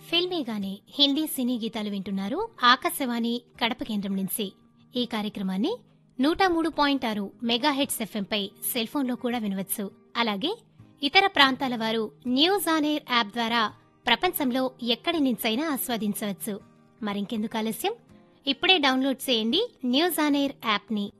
ఫిల్మీగానే హిందీ సినీ గీతాలు వింటున్నారు ఆకాశవాణి కడప కేంద్రం నుంచి. ఈ కార్యక్రమాన్ని 103.6 మెగాహెట్స్ ఎఫ్ఎంపై సెల్ఫోన్లో కూడా వినవచ్చు. అలాగే ఇతర ప్రాంతాల వారు న్యూస్ ఆన్ ఎయిర్ యాప్ ద్వారా ప్రపంచంలో ఎక్కడి నుంచైనా ఆస్వాదించవచ్చు. మరింకెందుకు ఆలస్యం, ఇప్పుడే డౌన్లోడ్ చేయండి న్యూస్ ఆన్ ఎయిర్ యాప్ని.